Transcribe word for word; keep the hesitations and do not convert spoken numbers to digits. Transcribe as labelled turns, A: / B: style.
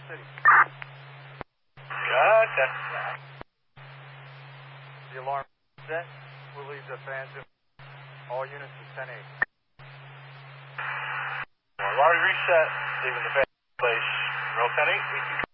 A: the city.
B: Gotcha.
A: The alarm set. We'll leave the fans in. All units to ten eight.
B: Alarm reset. Leaving the fan in place. Roll ten eight.